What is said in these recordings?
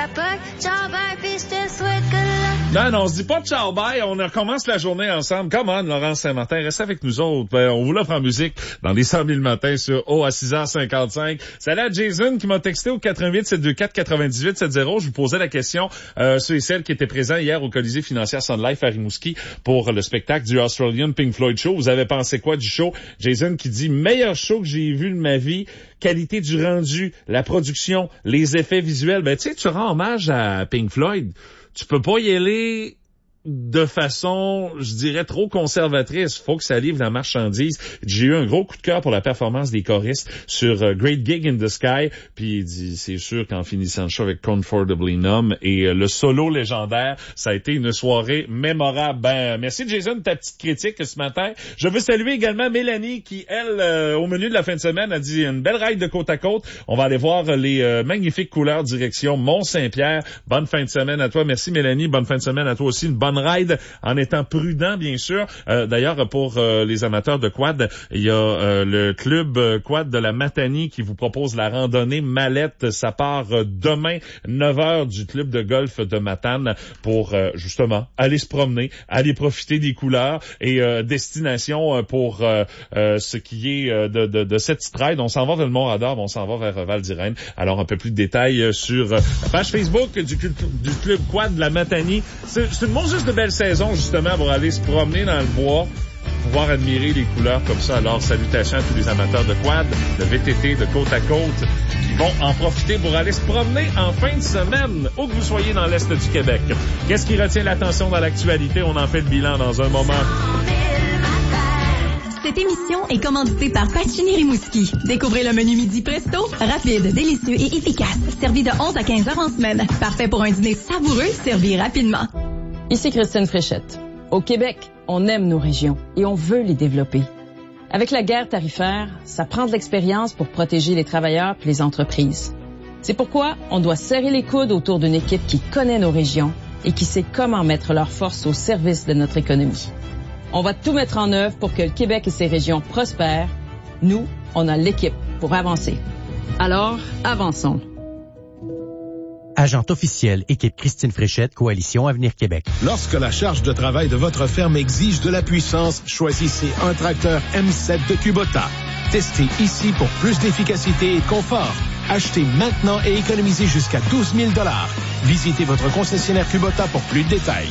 capote. Ciao, bye, puis je te souhaite que Non, on se dit pas ciao, bye. On recommence la journée ensemble. Come on, Laurence Saint-Martin, reste avec nous autres. On vous l'offre en musique dans les 100 000 matins sur à 6h55. Salut à Jason qui m'a texté au 88 724 98 70. Je vous posais la question, ceux et celles qui étaient présents hier au Colisée financière Sun Life à Rimouski pour le spectacle du Australian Pink Floyd Show. Vous avez pensé quoi du show? Jason qui dit, meilleur show que j'ai vu de ma vie. Qualité du rendu, la production, les effets visuels. Ben, tu sais, tu rends hommage à Pink Floyd. Tu peux pas y aller de façon, je dirais, trop conservatrice. Faut que ça livre la marchandise. J'ai eu un gros coup de cœur pour la performance des choristes sur Great Gig in the Sky. Puis il dit, c'est sûr qu'en finissant le show avec Comfortably Numb et le solo légendaire, ça a été une soirée mémorable. Ben, merci Jason de ta petite critique ce matin. Je veux saluer également Mélanie qui, elle, au menu de la fin de semaine, a dit une belle ride de côte à côte. On va aller voir les magnifiques couleurs direction Mont-Saint-Pierre. Bonne fin de semaine à toi. Merci Mélanie. Bonne fin de semaine à toi aussi. Une bonne ride en étant prudent, bien sûr. D'ailleurs, pour les amateurs de quad, il y a le club quad de la Matanie qui vous propose la randonnée Mallette. Ça part demain, 9h du club de golf de Matane pour justement aller se promener, aller profiter des couleurs et destination pour ce qui est de cette petite ride. On s'en va vers le Mont-Radar, on s'en va vers Val-d'Irène. Alors, un peu plus de détails sur la page Facebook du club quad de la Matanie. C'est une juste de belle saison, justement, pour aller se promener dans le bois, pouvoir admirer les couleurs comme ça. Alors, salutations à tous les amateurs de quad, de VTT, de côte à côte, qui vont en profiter pour aller se promener en fin de semaine, où que vous soyez dans l'Est du Québec. Qu'est-ce qui retient l'attention dans l'actualité? On en fait le bilan dans un moment. Cette émission est commanditée par Pacini Rimouski. Découvrez le menu midi presto, rapide, délicieux et efficace. Servi de 11 à 15 heures en semaine. Parfait pour un dîner savoureux, servi rapidement. Ici Christine Fréchette. Au Québec, on aime nos régions et on veut les développer. Avec la guerre tarifaire, ça prend de l'expérience pour protéger les travailleurs et les entreprises. C'est pourquoi on doit serrer les coudes autour d'une équipe qui connaît nos régions et qui sait comment mettre leurs forces au service de notre économie. On va tout mettre en œuvre pour que le Québec et ses régions prospèrent. Nous, on a l'équipe pour avancer. Alors, avançons. Agente officielle, équipe Christine Fréchette, Coalition Avenir Québec. Lorsque la charge de travail de votre ferme exige de la puissance, choisissez un tracteur M7 de Kubota. Testez ici pour plus d'efficacité et de confort. Achetez maintenant et économisez jusqu'à 12 000 $. Visitez votre concessionnaire Kubota pour plus de détails.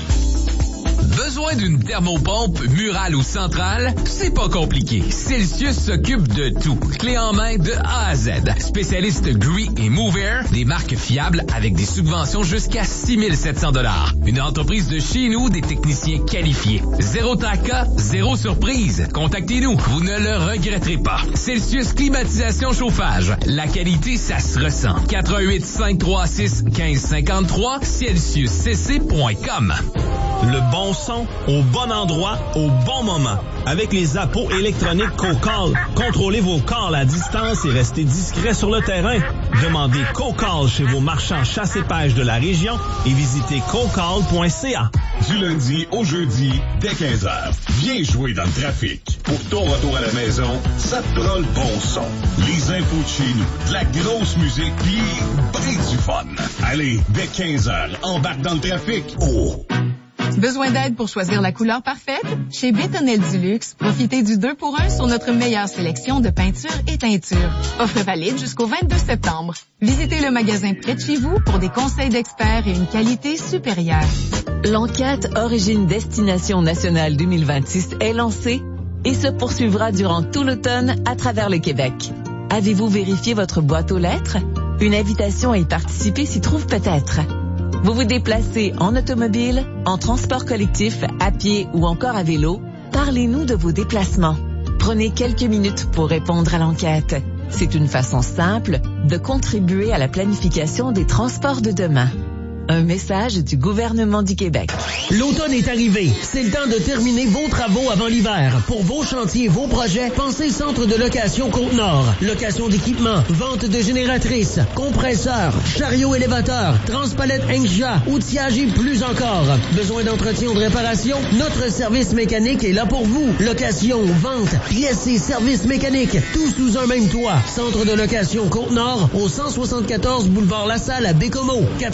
Besoin d'une thermopompe murale ou centrale? C'est pas compliqué. Celsius s'occupe de tout. Clé en main de A à Z. Spécialiste Gree et Move Air, des marques fiables avec des subventions jusqu'à 6 700 $. Une entreprise de chez nous, des techniciens qualifiés. Zéro tracas, zéro surprise. Contactez-nous, vous ne le regretterez pas. Celsius Climatisation Chauffage. La qualité, ça se ressent. 88 536 1553 celsiuscc.com. Le bon son, au bon endroit, au bon moment. Avec les appos électroniques CoCall, contrôlez vos calls à distance et restez discret sur le terrain. Demandez CoCall chez vos marchands chasse et pêche de la région et visitez cocall.ca. Du lundi au jeudi, dès 15h. Viens jouer dans le trafic. Pour ton retour à la maison, ça te prend le bon son. Les infos de chez nous, de la grosse musique, puis brin du fun. Allez, dès 15h, embarque dans le trafic. Oh! Besoin d'aide pour choisir la couleur parfaite? Chez Bétonnel du Luxe, profitez du 2 pour 1 sur notre meilleure sélection de peintures et teintures. Offre valide jusqu'au 22 septembre. Visitez le magasin près de chez vous pour des conseils d'experts et une qualité supérieure. L'enquête Origine Destination Nationale 2026 est lancée et se poursuivra durant tout l'automne à travers le Québec. Avez-vous vérifié votre boîte aux lettres? Une invitation à y participer s'y trouve peut-être. Vous vous déplacez en automobile, en transport collectif, à pied ou encore à vélo? Parlez-nous de vos déplacements. Prenez quelques minutes pour répondre à l'enquête. C'est une façon simple de contribuer à la planification des transports de demain. Un message du gouvernement du Québec. L'automne est arrivé. C'est le temps de terminer vos travaux avant l'hiver. Pour vos chantiers, vos projets, pensez Centre de location Côte-Nord. Location d'équipements, vente de génératrices, compresseurs, chariots élévateurs, transpalettes Engja, outillage et plus encore. Besoin d'entretien ou de réparation? Notre service mécanique est là pour vous. Location, vente, pièces et services mécaniques, tout sous un même toit. Centre de location Côte-Nord au 174 boulevard La Salle à Bécomo.